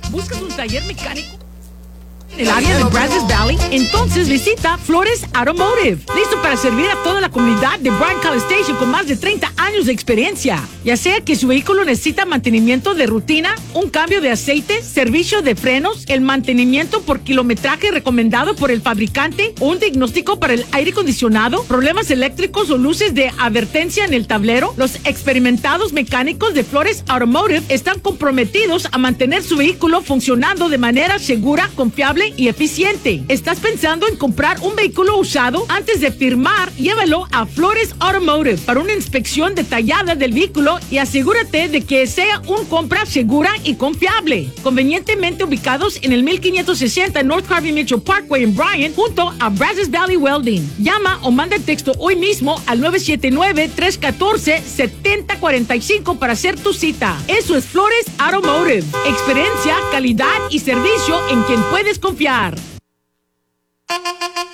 ¿Buscas un taller mecánico en el área de Brazos Valley? Entonces visita Flores Automotive, listo para servir a toda la comunidad de Bryan College Station con más de 30 años de experiencia. Ya sea que su vehículo necesita mantenimiento de rutina, un cambio de aceite, servicio de frenos, el mantenimiento por kilometraje recomendado por el fabricante, o un diagnóstico para el aire acondicionado, problemas eléctricos o luces de advertencia en el tablero, los experimentados mecánicos de Flores Automotive están comprometidos a mantener su vehículo funcionando de manera segura, confiable y eficiente. ¿Estás pensando en comprar un vehículo usado? Antes de firmar, llévalo a Flores Automotive para una inspección detallada del vehículo y asegúrate de que sea una compra segura y confiable. Convenientemente ubicados en el 1560 North Harvey Mitchell Parkway en Bryan, junto a Brazos Valley Welding. Llama o manda texto hoy mismo al 979-314-7045 para hacer tu cita. Eso es Flores Automotive. Experiencia, calidad y servicio en quien puedes confiar.